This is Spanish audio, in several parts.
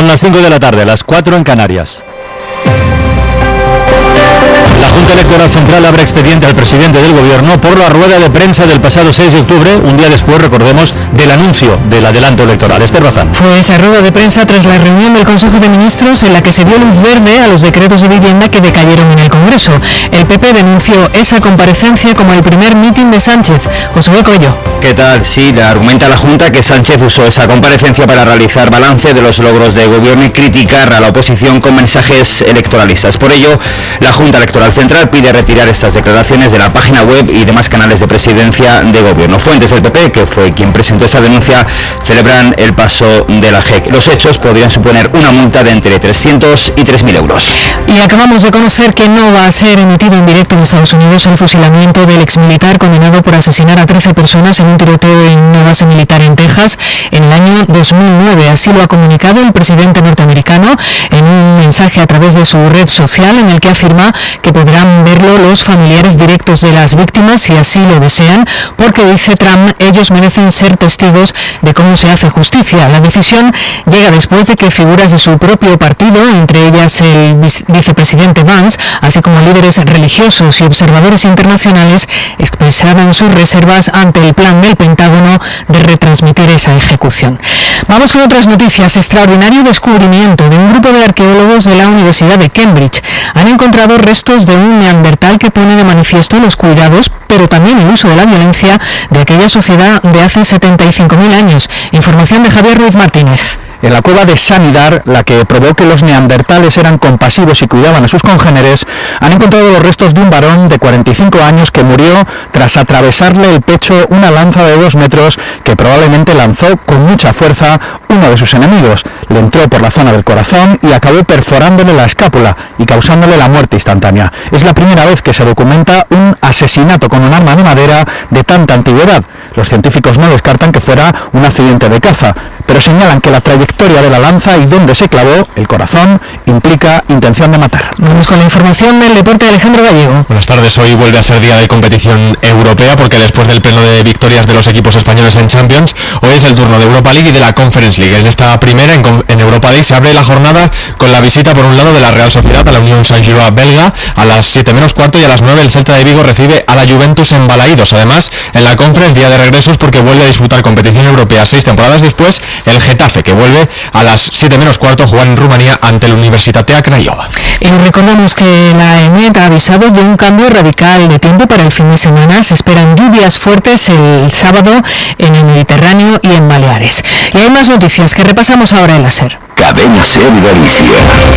las 5 de la tarde, las 4 en Canarias. La Junta Electoral Central abre expediente al presidente del Gobierno por la rueda de prensa del pasado 6 de octubre, un día después, recordemos, del anuncio del adelanto electoral. Esther Bazán. Fue esa rueda de prensa tras la reunión del Consejo de Ministros en la que se dio luz verde a los decretos de vivienda que decayeron en el Congreso. El PP denunció esa comparecencia como el primer mitin de Sánchez. Josué Coello. ¿Qué tal? Sí, argumenta la Junta que Sánchez usó esa comparecencia para realizar balance de los logros de gobierno y criticar a la oposición con mensajes electoralistas. Por ello, la Junta Electoral Central pide retirar estas declaraciones de la página web y demás canales de presidencia de gobierno. Fuentes del PP, que fue quien presentó esa denuncia, celebran el paso de la JEC. Los hechos podrían suponer una multa de entre 300 y 3.000 euros. Y acabamos de conocer que no va a ser emitido en directo en Estados Unidos el fusilamiento del exmilitar condenado por asesinar a 13 personas en un tiroteo en una base militar en Texas en el año 2009. Así lo ha comunicado el presidente norteamericano en un mensaje a través de su red social, en el que afirma que podrán verlo los familiares directos de las víctimas si así lo desean, porque, dice Trump, ellos merecen ser testigos de cómo se hace justicia. La decisión llega después de que figuras de su propio partido, entre ellas el vicepresidente Vance, así como líderes religiosos y observadores internacionales, expresaron sus reservas ante el plan del Pentágono de retransmitir esa ejecución. Vamos con otras noticias. Extraordinario descubrimiento de un grupo de arqueólogos de la Universidad de Cambridge. Han encontrado restos de un neandertal que pone de manifiesto los cuidados, pero también el uso de la violencia de aquella sociedad de hace 75.000 años. Información de Javier Ruiz Martínez. En la cueva de Sanidar, la que probó que los neandertales eran compasivos y cuidaban a sus congéneres, han encontrado los restos de un varón de 45 años que murió tras atravesarle el pecho una lanza de 2 metros que probablemente lanzó con mucha fuerza uno de sus enemigos. Le entró por la zona del corazón y acabó perforándole la escápula y causándole la muerte instantánea. Es la primera vez que se documenta un asesinato con un arma de madera de tanta antigüedad. Los científicos no descartan que fuera un accidente de caza, pero señalan que la trayectoria de la lanza y dónde se clavó el corazón implica intención de matar. Vamos con la información del deporte. Alejandro Gallego. Buenas tardes. Hoy vuelve a ser día de competición europea, porque después del pleno de victorias de los equipos españoles en Champions, hoy es el turno de Europa League y de la Conference League. En esta primera, en Europa League, se abre la jornada con la visita, por un lado, de la Real Sociedad a la Unión Saint-Gilloise belga a las 7 menos cuarto, y a las 9 el Celta de Vigo recibe a la Juventus en Balaídos. Además, en la Conference, día de regresos, porque vuelve a disputar competición europea 6 temporadas después, el Getafe, que vuelve a las 7 menos cuarto a jugar en Rumanía ante el Universitatea Craiova. Y recordamos que la EMET ha avisado de un cambio radical de tiempo para el fin de semana. Se esperan lluvias fuertes el sábado en el Mediterráneo y en Baleares. Y hay más noticias que repasamos ahora en la SER. Cadena SER Galicia.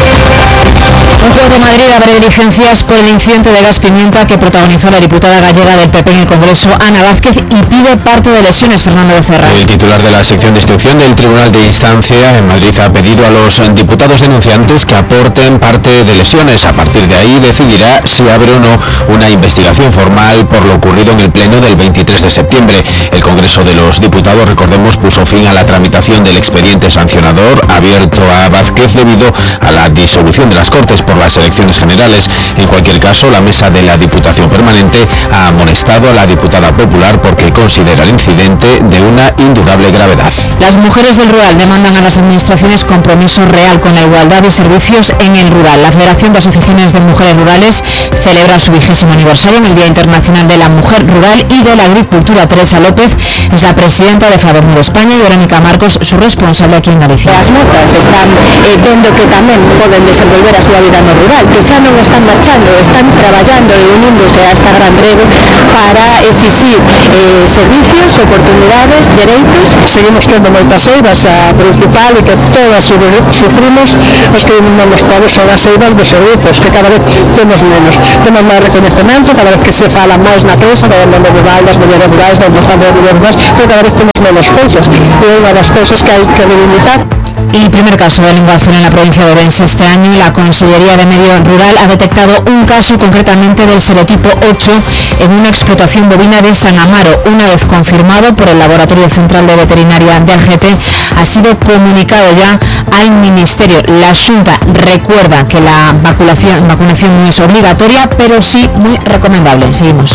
Un juez de Madrid abre diligencias por el incidente de gas pimienta que protagonizó la diputada gallega del PP en el Congreso, Ana Vázquez, y pide parte de lesiones. Fernando Becerra. El titular de la sección de instrucción del Tribunal de Instancia en Madrid ha pedido a los diputados denunciantes que aporten parte de lesiones. A partir de ahí decidirá si abre o no una investigación formal por lo ocurrido en el pleno del 23 de septiembre. El Congreso de los Diputados, recordemos, puso fin a la tramitación del expediente sancionador abierto a Vázquez debido a la disolución de las Cortes por las elecciones generales. En cualquier caso, la mesa de la Diputación Permanente ha amonestado a la diputada popular porque considera el incidente de una indudable gravedad. Las mujeres del rural demandan a las administraciones compromiso real con la igualdad de servicios en el rural. La Federación de Asociaciones de Mujeres Rurales celebra su 20º aniversario en el Día Internacional de la Mujer Rural y de la Agricultura. Teresa López es la presidenta de Fadernur España y Verónica Marcos, su responsable aquí en Galicia. As mozas están vendo que tamén poden desenvolver a súa vida no rural, que xa non están marchando, están traballando e uníndose a esta gran rede para exixir servicios, oportunidades, dereitos. Seguimos tendo moitas eivas, a principal e que todas sufrimos os que vivimos todos son as eivas dos servizos, que cada vez temos menos. Temos máis reconhecemento, cada vez que se fala máis na prensa do mundo rural, das mulleres rurais, das mujeres rurais, pero cada vez temos menos cousas. E unha das cousas que hai que reivindicar. Y primer caso de linguación en la provincia de Orense este año. La Consellería de Medio Rural ha detectado un caso concretamente del serotipo 8 en una explotación bovina de San Amaro. Una vez confirmado por el Laboratorio Central de Veterinaria de Algete, ha sido comunicado ya al Ministerio. La Xunta recuerda que la vacunación no es obligatoria, pero sí muy recomendable. Seguimos.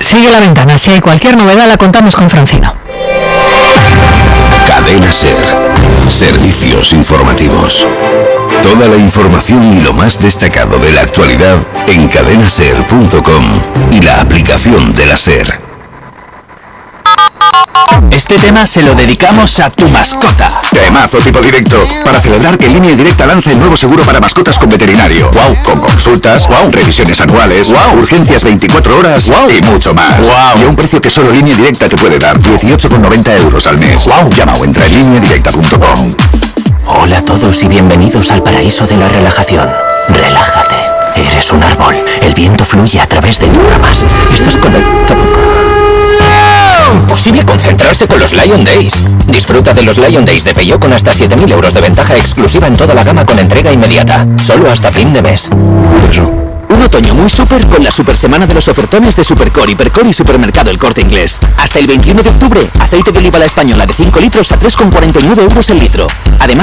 Sigue La Ventana. Si hay cualquier novedad la contamos con Francino. Cadena SER. Servicios informativos. Toda la información y lo más destacado de la actualidad en cadenaser.com y la aplicación de la SER. Este tema se lo dedicamos a tu mascota. Temazo tipo directo. Para celebrar que Línea Directa lanza el nuevo seguro para mascotas con veterinario. Wow. Con consultas, revisiones anuales, urgencias 24 horas y mucho más. Y a un precio que solo Línea Directa te puede dar, 18,90 euros al mes. Llama o entra en lineadirecta.com. Hola a todos y bienvenidos al paraíso de la relajación. Relájate. Eres un árbol. El viento fluye a través de tus ramas. Estás conectado. Imposible concentrarse con los Lion Days. Disfruta de los Lion Days de Peugeot con hasta 7.000 euros de ventaja exclusiva en toda la gama con entrega inmediata. Solo hasta fin de mes. Un otoño muy súper con la super semana de los ofertones de Supercore, Hipercore y Supermercado El Corte Inglés. Hasta el 21 de octubre, aceite de oliva la española de 5 litros a 3,49 euros el litro. Además,